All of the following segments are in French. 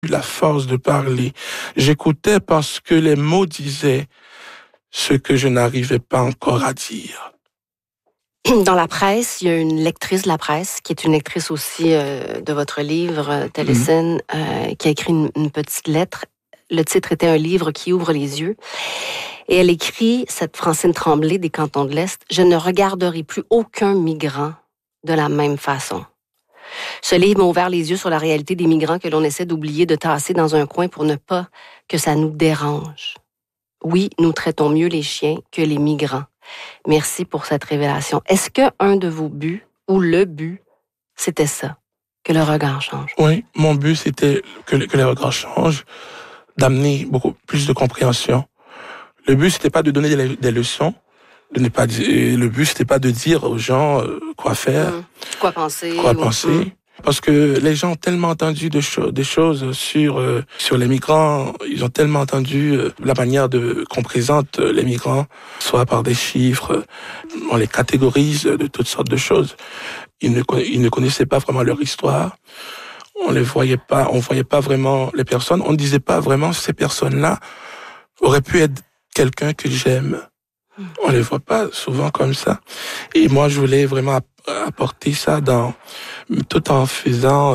la force de parler. J'écoutais parce que les mots disaient ce que je n'arrivais pas encore à dire. Dans la presse, il y a une lectrice de la presse, qui est une lectrice aussi de votre livre, Taliesin, qui a écrit une petite lettre. Le titre était « Un livre qui ouvre les yeux ». Et elle écrit, cette Francine Tremblay des Cantons de l'Est, « Je ne regarderai plus aucun migrant de la même façon ». Ce livre m'a ouvert les yeux sur la réalité des migrants que l'on essaie d'oublier, de tasser dans un coin pour ne pas que ça nous dérange. Oui, nous traitons mieux les chiens que les migrants. Merci pour cette révélation. Est-ce qu'un de vos buts, ou le but, c'était ça, que le regard change? Oui, mon but, c'était que le regard change, d'amener beaucoup plus de compréhension. Le but, c'était pas de donner des leçons, le but, c'était pas de dire aux gens quoi faire, quoi penser. Parce que les gens ont tellement entendu des choses sur les migrants, ils ont tellement entendu la manière qu'on présente les migrants, soit par des chiffres, on les catégorise de toutes sortes de choses. Ils ne connaissaient pas vraiment leur histoire, on voyait pas vraiment les personnes, on ne disait pas vraiment ces personnes-là auraient pu être quelqu'un que j'aime. On les voit pas souvent comme ça. Et moi, je voulais vraiment apporter ça tout en faisant,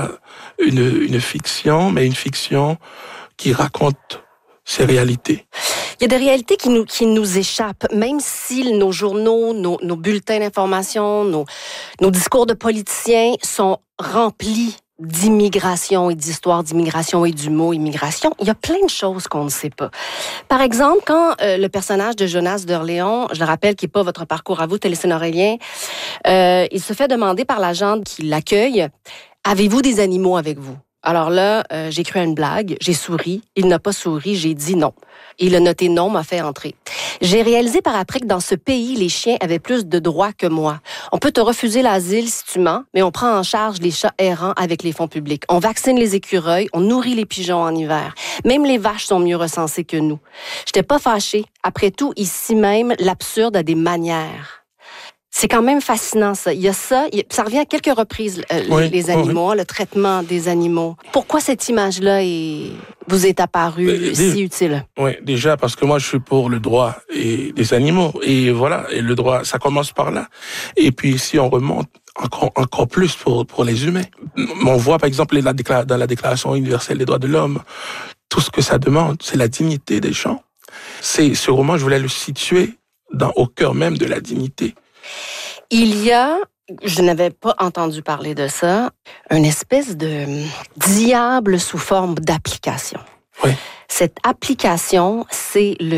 une fiction, mais une fiction qui raconte ces réalités. Il y a des réalités qui nous échappent, même si nos journaux, nos bulletins d'information, nos discours de politiciens sont remplis d'immigration et d'histoire d'immigration et du mot immigration. Il y a plein de choses qu'on ne sait pas. Par exemple, quand le personnage de Jonas d'Orléans, je le rappelle qui n'est pas votre parcours à vous, Taliesin Aurélien, il se fait demander par l'agent qui l'accueille, « Avez-vous des animaux avec vous? » Alors là, j'ai cru à une blague, j'ai souri, il n'a pas souri, j'ai dit non. Il a noté non, m'a fait entrer. J'ai réalisé par après que dans ce pays, les chiens avaient plus de droits que moi. On peut te refuser l'asile si tu mens, mais on prend en charge les chats errants avec les fonds publics. On vaccine les écureuils, on nourrit les pigeons en hiver. Même les vaches sont mieux recensées que nous. J'étais pas fâchée. Après tout, ici même, l'absurde a des manières. C'est quand même fascinant, ça. Il y a ça, ça revient à quelques reprises, les animaux, le traitement des animaux. Pourquoi cette image-là vous est apparue si utile? Oui, déjà parce que moi, je suis pour le droit des animaux. Et voilà, et le droit, ça commence par là. Et puis, si on remonte encore plus pour les humains, on voit, par exemple, dans la Déclaration universelle des droits de l'homme, tout ce que ça demande, c'est la dignité des gens. Ce roman, je voulais le situer au cœur même de la dignité. Il y a, je n'avais pas entendu parler de ça, une espèce de diable sous forme d'application. Oui. Cette application, c'est le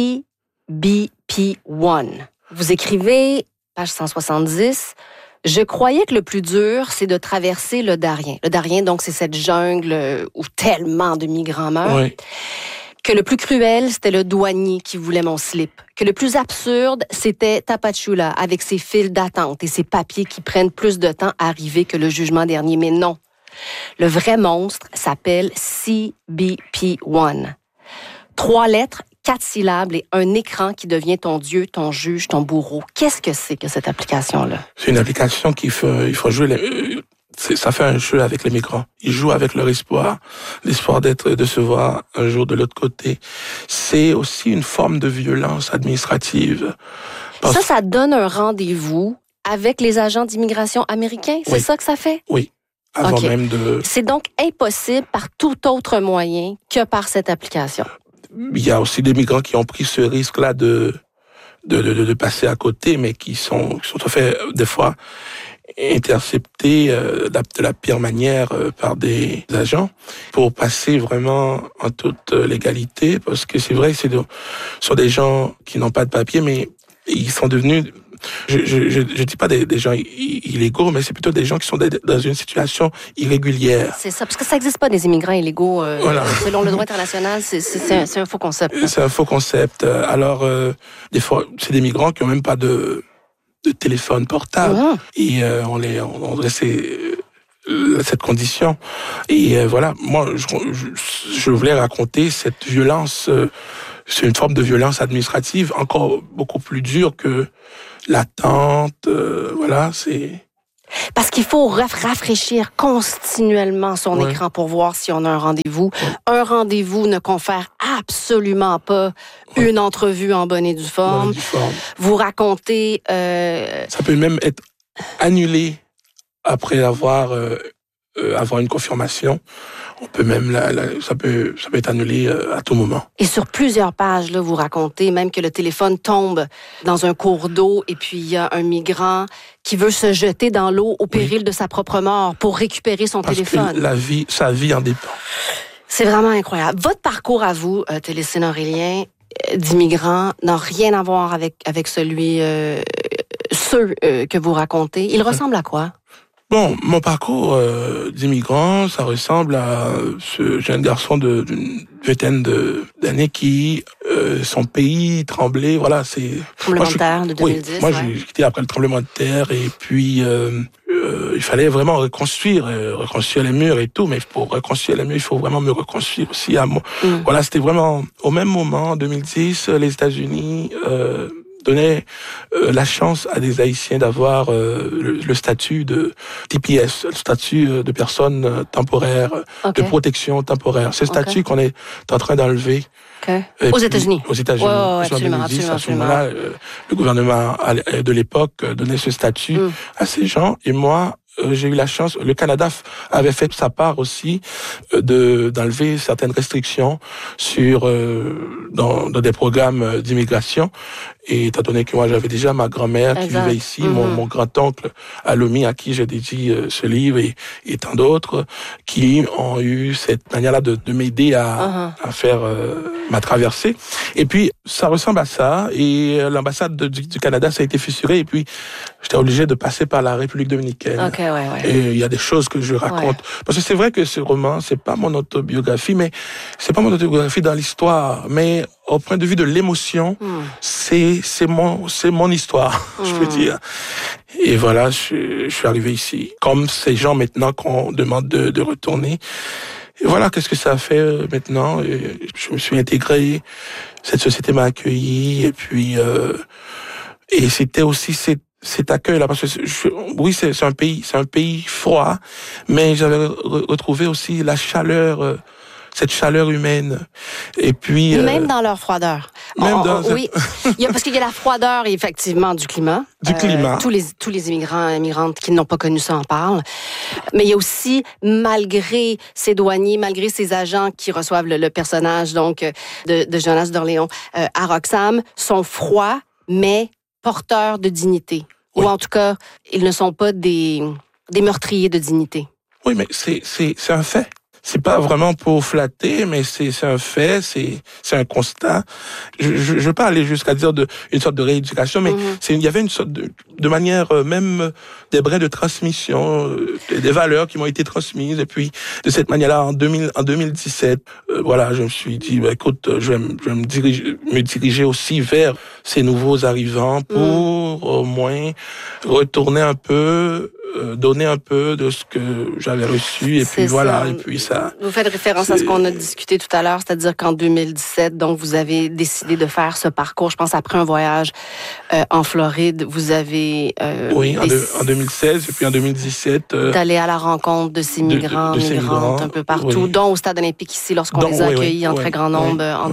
CBP-1. Vous écrivez, page 170, « Je croyais que le plus dur, c'est de traverser le Darien. » Le Darien, donc, c'est cette jungle où tellement de migrants meurent. Oui. Que le plus cruel, c'était le douanier qui voulait mon slip. Que le plus absurde, c'était Tapachula, avec ses files d'attente et ses papiers qui prennent plus de temps à arriver que le jugement dernier. Mais non. Le vrai monstre s'appelle CBP-1. 3 lettres, 4 syllabes et un écran qui devient ton Dieu, ton juge, ton bourreau. Qu'est-ce que c'est que cette application-là? C'est une application il faut jouer ça fait un jeu avec les migrants. Ils jouent avec leur espoir, l'espoir de se voir un jour de l'autre côté. C'est aussi une forme de violence administrative. Ça donne un rendez-vous avec les agents d'immigration américains? C'est ça que ça fait? Oui. Avant même de... C'est donc impossible par tout autre moyen que par cette application. Il y a aussi des migrants qui ont pris ce risque-là de passer à côté, mais qui sont tout à fait, des fois, interceptés de la pire manière par des agents pour passer vraiment en toute légalité, parce que c'est vrai que ce sont des gens qui n'ont pas de papier, mais ils sont devenus, je dis pas des gens illégaux, mais c'est plutôt des gens qui sont dans une situation irrégulière. C'est ça, parce que ça n'existe pas des immigrants illégaux. Selon le droit international, c'est un faux concept. C'est un faux concept. Alors, des fois, c'est des migrants qui ont même pas de téléphone portable. Et on laissait cette condition. Et voilà, moi, je voulais raconter cette violence. C'est une forme de violence administrative encore beaucoup plus dure que l'attente. Voilà, c'est... Parce qu'il faut rafraîchir continuellement son écran pour voir si on a un rendez-vous. Un rendez-vous ne confère absolument pas une entrevue en bonne et due forme. Vous racontez... Ça peut même être annulé après avoir une confirmation. On peut même ça peut être annulé à tout moment. Et sur plusieurs pages, là, vous racontez même que le téléphone tombe dans un cours d'eau et puis il y a un migrant qui veut se jeter dans l'eau au péril de sa propre mort pour récupérer son téléphone. Parce que sa vie en dépend. C'est vraiment incroyable. Votre parcours à vous, Télécine Aurélien, d'immigrant, n'a rien à voir avec celui, ceux que vous racontez. Il ressemble à quoi? Bon, mon parcours d'immigrant, ça ressemble à ce jeune garçon d'une vingtaine d'années qui, son pays tremblait, voilà, c'est... Tremblement de terre de 2010. Oui, moi, j'ai quitté après le tremblement de terre et puis il fallait vraiment reconstruire les murs et tout, mais pour reconstruire les murs, il faut vraiment me reconstruire aussi à moi. Voilà, c'était vraiment au même moment, en 2010, les États-Unis... donnait la chance à des Haïtiens d'avoir le statut de TPS, le statut de personne temporaire, de protection temporaire. C'est le statut qu'on est en train d'enlever. Aux États-Unis. Aux États-Unis. Absolument. À ce moment-là, le gouvernement de l'époque donnait ce statut à ces gens. Et moi, j'ai eu la chance, le Canada avait fait sa part aussi d'enlever certaines restrictions dans des programmes d'immigration. Et étant donné que moi j'avais déjà ma grand-mère qui vivait ici, mon grand-oncle Alomi à qui j'ai dédié ce livre et tant d'autres qui ont eu cette manière-là de m'aider à faire ma traversée. Et puis ça ressemble à ça. Et l'ambassade du Canada, ça a été fissuré. Et puis j'étais obligé de passer par la République dominicaine. Et il y a des choses que je raconte. Parce que c'est vrai que ce roman, c'est pas mon autobiographie, mais c'est pas mon autobiographie dans l'histoire. Mais au point de vue de l'émotion, c'est mon histoire, je peux dire. Et voilà, je suis arrivé ici. Comme ces gens maintenant qu'on demande de retourner. Et voilà, qu'est-ce que ça a fait maintenant. Et je me suis intégré. Cette société m'a accueilli. Et puis, et c'était aussi cet accueil-là, parce que oui, c'est un pays froid, mais j'avais retrouvé aussi la chaleur, cette chaleur humaine. Et puis même dans leur froideur. Oui, parce qu'il y a la froideur effectivement du climat. Tous les immigrants et immigrantes qui n'ont pas connu ça en parlent. Mais il y a aussi, malgré ces douaniers, malgré ces agents qui reçoivent le personnage donc de Jonas d'Orléans à Roxham, sont froids mais porteurs de dignité. Ou en tout cas, ils ne sont pas des meurtriers de dignité. Oui, mais c'est un fait. C'est pas vraiment pour flatter, mais c'est un fait, c'est un constat. Je veux pas aller jusqu'à dire une sorte de rééducation, mais il y avait une sorte de manière, même des brins de transmission, des valeurs qui m'ont été transmises. Et puis, de cette manière-là, en 2017, voilà, je me suis dit, écoute, je vais me diriger aussi vers ces nouveaux arrivants pour au moins retourner un peu, donner un peu de ce que j'avais reçu. Et puis voilà, et puis ça... Vous faites référence à ce qu'on a discuté tout à l'heure, c'est-à-dire qu'en 2017, donc, vous avez décidé de faire ce parcours. Je pense après un voyage en Floride, vous avez... oui, en 2016 et puis en 2017... d'aller à la rencontre de ces migrants, migrantes un peu partout, dont au Stade olympique ici, lorsqu'on les a accueillis en très grand nombre en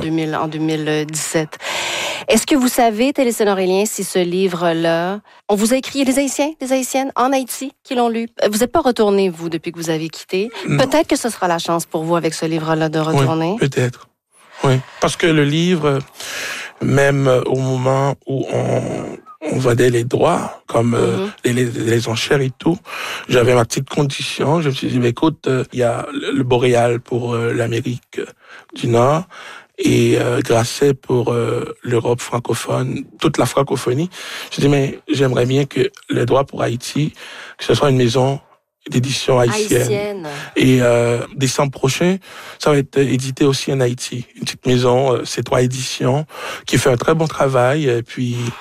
2017. Est-ce que vous savez, Télécine Aurélien, si ce livre-là... On vous a écrit, il y a des Haïtiens, des Haïtiennes en Haïti qui l'ont lu. Vous n'êtes pas retourné, vous, depuis que vous avez quitté. Peut-être que ce sera la chance pour vous, avec ce livre-là, de retourner. Oui, peut-être. Oui, parce que le livre, même au moment où on vendait les droits, comme les enchères et tout, j'avais ma petite condition. Je me suis dit, écoute, il y a le Boréal pour l'Amérique du Nord, et Grasset pour l'Europe francophone, toute la francophonie. Je dis, mais j'aimerais bien que les droits pour Haïti, que ce soit une maison d'édition haïtienne. Et décembre prochain, ça va être édité aussi en Haïti. Une petite maison, C3 Éditions, qui fait un très bon travail. Et puis,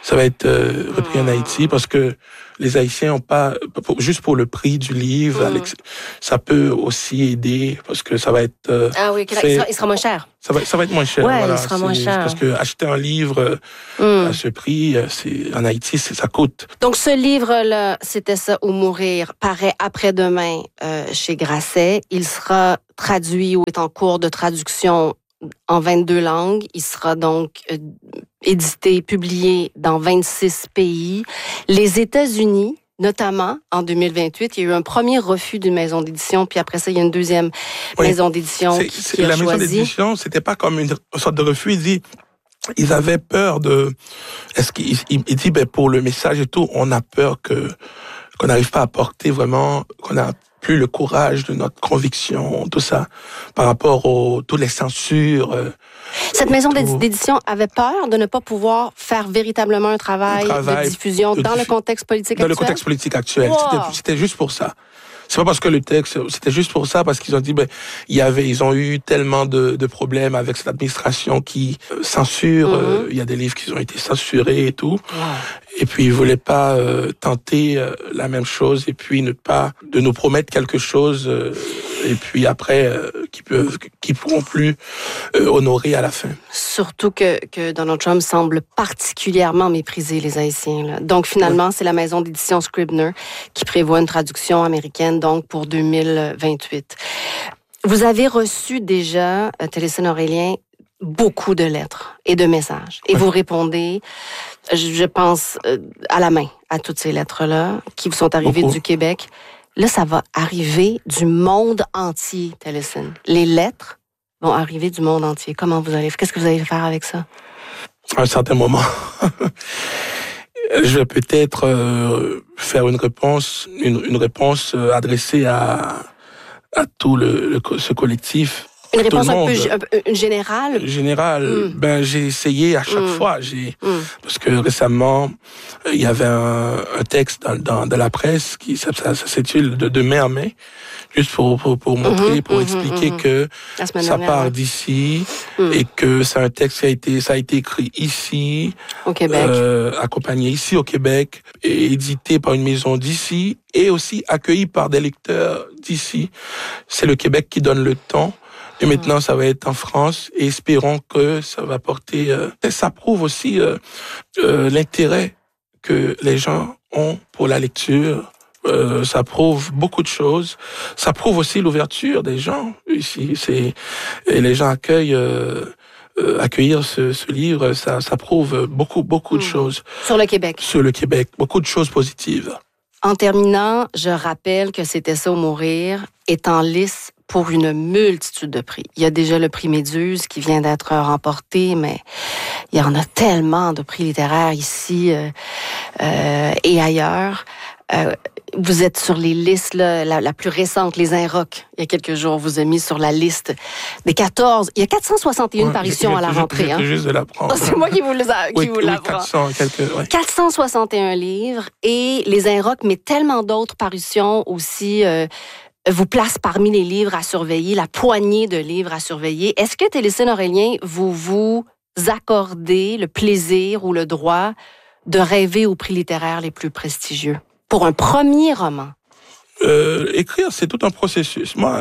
Ça va être repris en Haïti parce que les Haïtiens n'ont pas, juste pour le prix du livre, ça peut aussi aider parce que ça va être... ah oui, il sera moins cher. Ça va être moins cher. Ouais, voilà. Il sera moins cher. Parce que acheter un livre à ce prix, en Haïti, ça coûte. Donc ce livre-là, C'était ça ou mourir, paraît après-demain chez Grasset. Il sera traduit ou est en cours de traduction en 22 langues. Il sera donc édité, publié dans 26 pays. Les États-Unis, notamment, en 2028, il y a eu un premier refus d'une maison d'édition, puis après ça, il y a une deuxième maison d'édition qui a la choisi. Maison d'édition, c'était pas comme une sorte de refus. Ils avaient peur de... Il dit, pour le message et tout, on a peur qu'on n'arrive pas à porter vraiment, qu'on a plus le courage de notre conviction, tout ça, par rapport toutes les censures. Cette maison d'édition avait peur de ne pas pouvoir faire véritablement un travail de diffusion dans le contexte politique actuel? Dans le contexte politique actuel. Wow. C'était juste pour ça. C'est pas parce que le texte, c'était juste pour ça, parce qu'ils ont dit, ils ont eu tellement de problèmes avec cette administration qui censure, il y a des livres qui ont été censurés et tout. Wow. Et puis, ils voulaient pas tenter la même chose et puis de nous promettre quelque chose et puis après, qui pourront plus honorer à la fin. Surtout que Donald Trump semble particulièrement mépriser les Haïtiens, là. Donc, finalement, c'est la maison d'édition Scribner qui prévoit une traduction américaine, donc, pour 2028. Vous avez reçu déjà, Télésine Aurélien, beaucoup de lettres et de messages. Et vous répondez, je pense, à la main à toutes ces lettres-là qui vous sont arrivées du Québec. Là, ça va arriver du monde entier, Télésine. Les lettres vont arriver du monde entier. Qu'est-ce que vous allez faire avec ça? À un certain moment, je vais peut-être faire une réponse adressée à tout ce collectif. Une réponse un peu générale? Générale. J'ai essayé à chaque fois. Parce que récemment, il y avait un texte dans la presse qui s'intitule de mai en mai, juste pour montrer, pour expliquer que ça part d'ici et que c'est un texte ça a été écrit ici, au Québec, accompagné ici au Québec, et édité par une maison d'ici et aussi accueilli par des lecteurs d'ici. C'est le Québec qui donne le ton. Et maintenant, ça va être en France et espérons que ça va porter... ça prouve aussi l'intérêt que les gens ont pour la lecture. Ça prouve beaucoup de choses. Ça prouve aussi l'ouverture des gens ici. Et les gens accueillir ce livre, ça prouve beaucoup de choses. Sur le Québec. Sur le Québec. Beaucoup de choses positives. En terminant, je rappelle que C'était ça ou mourir est en lice pour une multitude de prix. Il y a déjà le prix Méduse qui vient d'être remporté, mais il y en a tellement de prix littéraires ici et ailleurs. Vous êtes sur les listes, là, la plus récente, les Inrocks. Il y a quelques jours, on vous a mis sur la liste des 14. Il y a 461 parutions à la rentrée. Je juste de la prendre. C'est moi qui vous l'apprends. 461 livres. Et les Inrocks, mais tellement d'autres parutions aussi... vous place parmi les livres à surveiller, la poignée de livres à surveiller. Est-ce que, Télésine Aurélien, vous accordez le plaisir ou le droit de rêver aux prix littéraires les plus prestigieux pour un premier roman? Écrire, c'est tout un processus. Moi,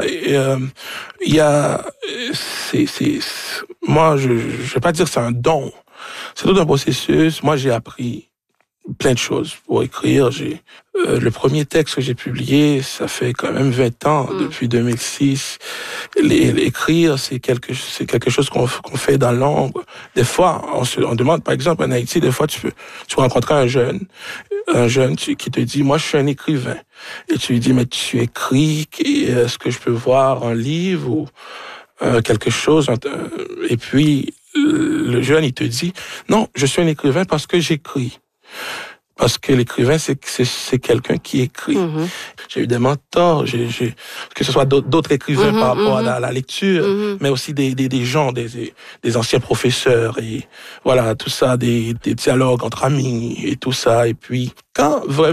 moi, je vais pas dire que c'est un don. C'est tout un processus. Moi, j'ai appris plein de choses pour écrire. Le premier texte que j'ai publié, ça fait quand même 20 ans, depuis 2006. L'écrire, c'est quelque chose qu'on fait dans l'ombre. Des fois, on demande, par exemple, en Haïti, des fois, tu rencontrer un jeune qui te dit, moi, je suis un écrivain. Et tu lui dis, mais tu écris, est-ce que je peux voir un livre ou quelque chose? Et puis, le jeune, il te dit, non, je suis un écrivain parce que j'écris. Parce que l'écrivain, c'est quelqu'un qui écrit. J'ai eu des mentors, que ce soit d'autres écrivains par rapport à la lecture, mais aussi des gens, des anciens professeurs, et voilà, tout ça, des dialogues entre amis, et tout ça. Et puis, quand vraiment,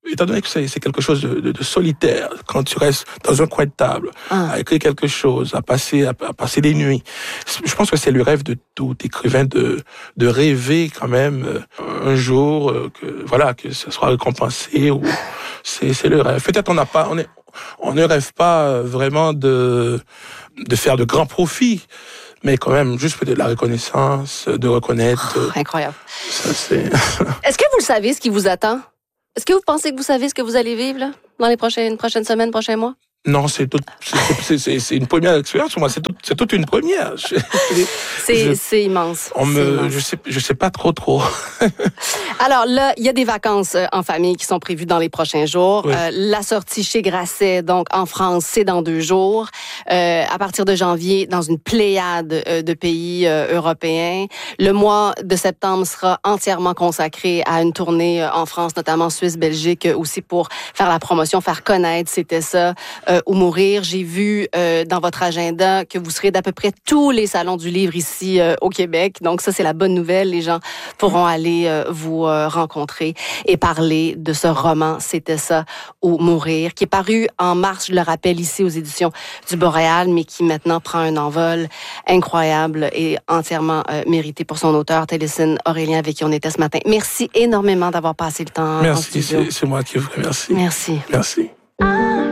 étant donné que c'est quelque chose de solitaire, quand tu restes dans un coin de table, à écrire quelque chose, à passer des nuits, je pense que c'est le rêve de tout écrivain de rêver quand même un jour que ce soit récompensé. Ou c'est le rêve. Peut-être on ne rêve pas vraiment de faire de grands profits. Mais quand même, juste peut-être la reconnaissance, de reconnaître. Incroyable. Ça, c'est... Est-ce que vous le savez, ce qui vous attend? Est-ce que vous pensez que vous savez ce que vous allez vivre là, dans les prochaines semaines, prochains mois? Non, c'est une première expérience pour moi. C'est toute une première. C'est immense. Je sais pas trop. Alors là, il y a des vacances en famille qui sont prévues dans les prochains jours. Oui. La sortie chez Grasset, donc en France, c'est dans 2 jours. À partir de janvier, dans une pléiade de pays européens. Le mois de septembre sera entièrement consacré à une tournée en France, notamment Suisse, Belgique, aussi pour faire la promotion, faire connaître C'était ça ou mourir. J'ai vu dans votre agenda que vous serez d'à peu près tous les salons du livre ici au Québec. Donc ça, c'est la bonne nouvelle. Les gens pourront aller vous rencontrer et parler de ce roman C'était ça ou mourir, qui est paru en mars, je le rappelle, ici aux éditions du Boréal, mais qui maintenant prend un envol incroyable et entièrement mérité pour son auteur, Télésine Aurélien, avec qui on était ce matin. Merci énormément d'avoir passé le temps en studio. Merci, c'est moi qui vous remercie. Merci. Merci.